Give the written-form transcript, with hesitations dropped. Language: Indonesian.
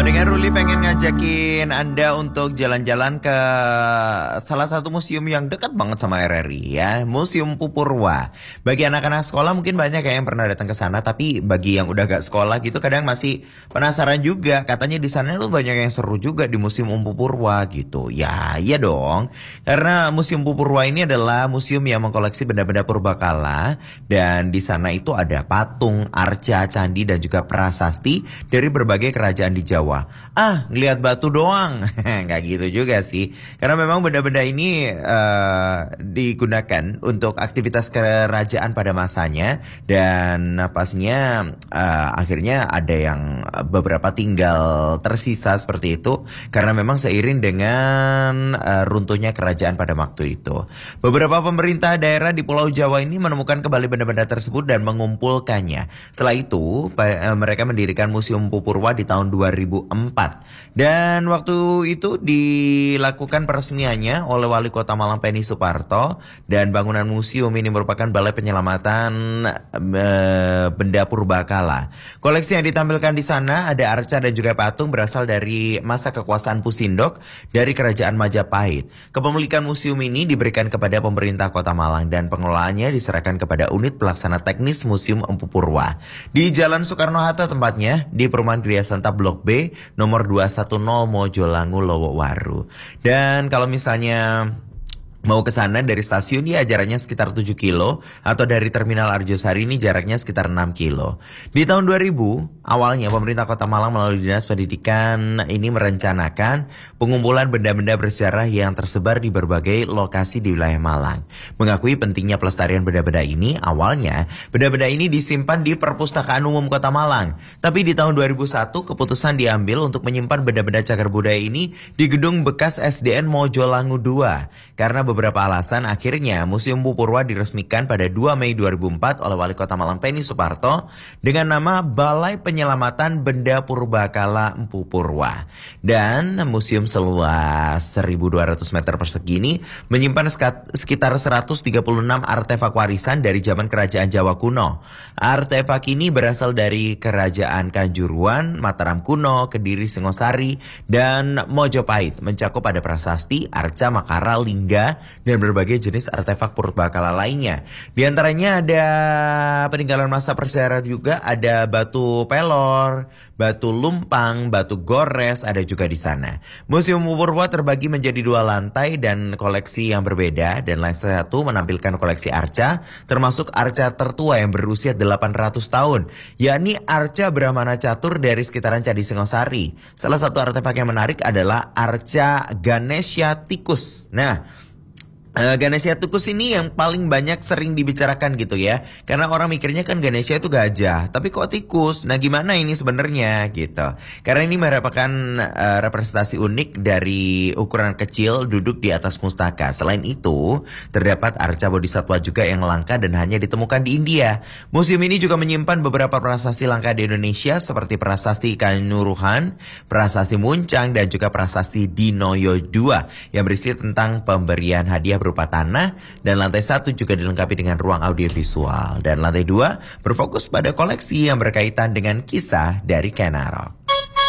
Pendengar Ruli pengen ngajakin Anda untuk jalan-jalan ke salah satu museum yang dekat banget sama RRI ya, Museum Pupurwa. Bagi anak-anak sekolah mungkin banyak yang pernah datang ke sana, tapi bagi yang udah gak sekolah gitu kadang masih penasaran juga. Katanya di sana tuh banyak yang seru juga di Museum Pupurwa gitu. Ya, iya dong. Karena Museum Pupurwa ini adalah museum yang mengkoleksi benda-benda purbakala, dan di sana itu ada patung, arca, candi dan juga prasasti dari berbagai kerajaan di Jawa. Ngelihat batu doang. Nggak gitu juga sih. Karena memang benda-benda ini digunakan untuk aktivitas kerajaan pada masanya. Dan pastinya akhirnya ada yang beberapa tinggal tersisa seperti itu. Karena memang seiring dengan runtuhnya kerajaan pada waktu itu. Beberapa pemerintah daerah di Pulau Jawa ini menemukan kembali benda-benda tersebut dan mengumpulkannya. Setelah itu mereka mendirikan Museum Pupurwa di tahun 2004. Dan waktu itu dilakukan peresmiannya oleh Wali Kota Malang Penny Suparto, dan bangunan museum ini merupakan balai penyelamatan benda purbakala. Koleksi yang ditampilkan di sana ada arca dan juga patung berasal dari masa kekuasaan Pusindok dari Kerajaan Majapahit. Kepemilikan museum ini diberikan kepada pemerintah Kota Malang dan pengelolaannya diserahkan kepada unit pelaksana teknis Museum Pupurwa. Di Jalan Soekarno-Hatta tempatnya, di Perumahan Gria Santa Blok B nomor 210 Mojolangu Lowowaru. Dan kalau misalnya mau ke sana dari stasiun ya jaraknya sekitar 7 kilo, atau dari Terminal Arjosari ini jaraknya sekitar 6 kilo. Di tahun 2000, awalnya pemerintah Kota Malang melalui Dinas Pendidikan ini merencanakan pengumpulan benda-benda bersejarah yang tersebar di berbagai lokasi di wilayah Malang. Mengakui pentingnya pelestarian benda-benda ini, awalnya benda-benda ini disimpan di Perpustakaan Umum Kota Malang. Tapi di tahun 2001 keputusan diambil untuk menyimpan benda-benda cagar budaya ini di gedung bekas SDN Mojolangu 2. Karena beberapa alasan, akhirnya Museum Pupurwa diresmikan pada 2 Mei 2004 oleh Wali Kota Malang Penny Suparto dengan nama Balai Penyelamatan Benda Purbakala Pupurwa. Dan museum seluas 1.200 meter persegi ini menyimpan sekitar 136 artefak warisan dari zaman Kerajaan Jawa kuno. Artefak ini berasal dari Kerajaan Kanjuruan, Mataram kuno, Kediri, Singosari, dan Mojopahit. Mencakup pada prasasti, arca, makara, lingga, dan berbagai jenis artefak purbakala lainnya. Di antaranya ada peninggalan masa persejarah juga, ada batu pelor, batu lumpang, batu gores, ada juga di sana. Museum Pupurwa terbagi menjadi 2 lantai dan koleksi yang berbeda, dan lantai 1 menampilkan koleksi arca, termasuk arca tertua yang berusia 800 tahun, yakni arca Brahmana Catur dari sekitaran Candi Singosari. Salah satu artefak yang menarik adalah arca Ganesha Tikus. Ganesha Tikus ini yang paling banyak sering dibicarakan gitu ya. Karena orang mikirnya kan Ganesha itu gajah, tapi kok tikus? Nah, gimana ini sebenarnya gitu. Karena ini merupakan representasi unik dari ukuran kecil duduk di atas mustaka. Selain itu, terdapat arca bodhisatwa juga yang langka dan hanya ditemukan di India. Museum ini juga menyimpan beberapa prasasti langka di Indonesia seperti prasasti Kanuruhan, prasasti Muncang, dan juga prasasti Dinoyo II yang berisi tentang pemberian hadiah berupa tanah. Dan lantai 1 juga dilengkapi dengan ruang audiovisual. Dan lantai 2 berfokus pada koleksi yang berkaitan dengan kisah dari Kenarok.